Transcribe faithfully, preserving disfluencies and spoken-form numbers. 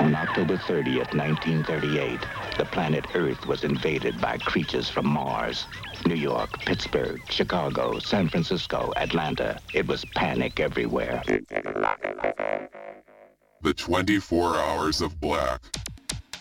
On October thirtieth, nineteen thirty-eight, the planet Earth was invaded by creatures from Mars. New York, Pittsburgh, Chicago, San Francisco, Atlanta. It was panic everywhere. The twenty-four Hours of Black.